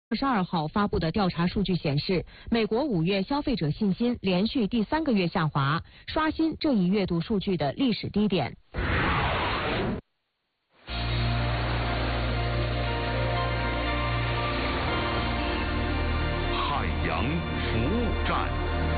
22号发布的调查数据显示，美国5月消费者信心连续第3个月下滑，刷新这一月度数据的历史低点。 海洋服务站。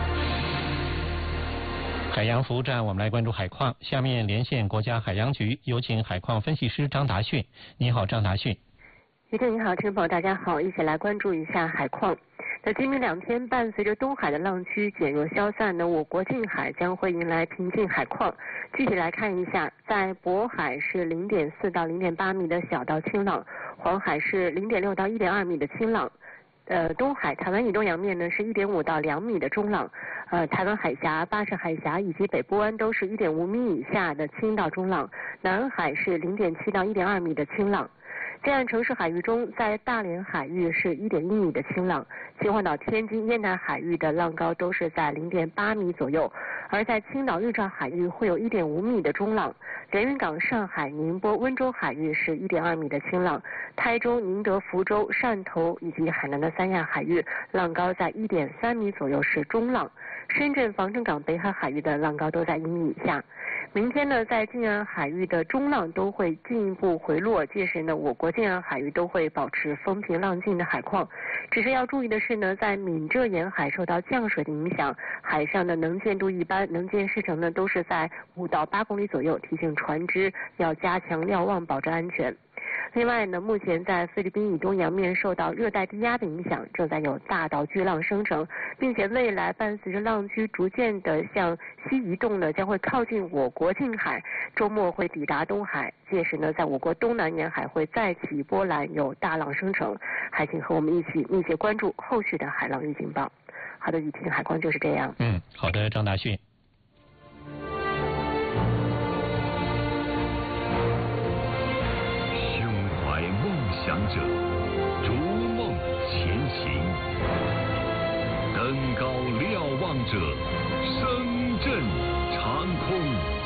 海洋服务站，我们来关注海况。下面连线国家海洋局，有请海况分析师张达迅。你好，张达迅。 于正你好，听众朋友大家好，一起来关注一下海况。那今明2天，伴随着东海的浪区减弱消散呢，我国近海将会迎来平静海况。具体来看一下，在渤海是0.4到0.8米的小到轻浪，黄海是0.6到1.2米的轻浪。东海、台湾以东洋面呢是1.5到2米的中浪，台湾海峡、巴士海峡以及北部湾都是1.5米以下的轻到中浪，南海是0.7到1.2米的轻浪。在岸城市海域中，在大连海域是1.1米的轻浪，秦皇岛、天津、烟台海域的浪高都是在0.8米左右，而在青岛、日照海域会有1.5米的中浪，连云港、上海、宁波、温州海域是1.2米的轻浪，台州、宁德、福州、汕头以及海南的三亚海域浪高在1.3米左右是中浪，深圳、防城港、北海海域的浪高都在1米以下。明天呢，在近岸海域的中浪都会进一步回落，届时呢，我国近岸海域都会保持风平浪静的海况。只是要注意的是呢，在闽浙沿海受到降水的影响，海上的能见度一般，能见视程呢都是在5到8公里左右，提醒船只要加强瞭望，保证安全。另外呢，目前在菲律宾以东洋面受到热带低压的影响，正在有大到巨浪生成，并且未来伴随着浪区逐渐的向西移动呢，将会靠近我国近海，周末会抵达东海，届时呢，在我国东南沿海会再起波澜，有大浪生成。还请和我们一起密切关注后续的海浪预警报。好的，雨婷，海况就是这样。 好的，张达迅。 想者逐梦前行，登高瞭望者声震长空，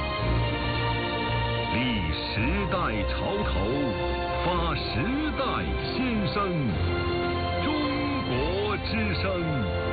立时代潮头，发时代先声，中国之声。